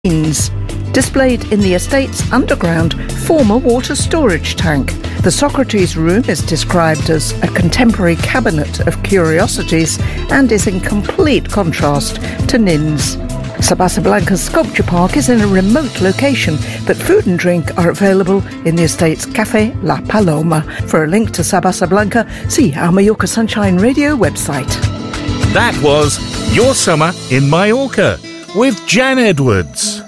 displayed in the estate's underground former water storage tank. The Socrates Room is described as a contemporary cabinet of curiosities and is in complete contrast to Nin's. Sabasa Blanca's Sculpture Park is in a remote location, but food and drink are available in the estate's Café La Paloma. For a link to Sabasa Blanca, see our Mallorca Sunshine Radio website. That was Your Summer in Mallorca with Jan Edwards.